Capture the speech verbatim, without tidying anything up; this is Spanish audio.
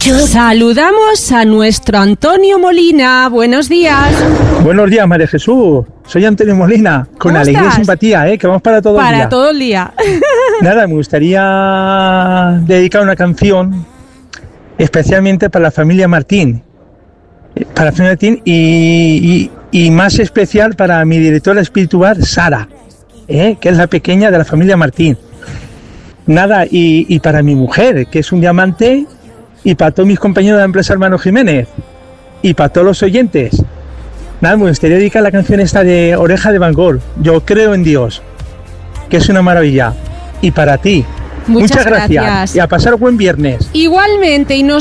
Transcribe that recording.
Saludamos a nuestro Antonio Molina. Buenos días. Buenos días, María Jesús. Soy Antonio Molina, con alegría estás? y simpatía, ¿eh? Que vamos para todo para el día. Para todo el día. Nada, me gustaría dedicar una canción especialmente para la familia Martín. Para la familia Martín y, y, y más especial para mi directora espiritual, Sara, ¿eh? Que es la pequeña de la familia Martín. Nada, y, y para mi mujer, que es un diamante, y para todos mis compañeros de la empresa Hermano Jiménez, y para todos los oyentes. Nada, me gustaría dedicar la canción esta de Oreja de Van Gogh, Yo creo en Dios, que es una maravilla. Y para ti, muchas, muchas gracias. gracias. Y a pasar buen viernes. Igualmente, y nos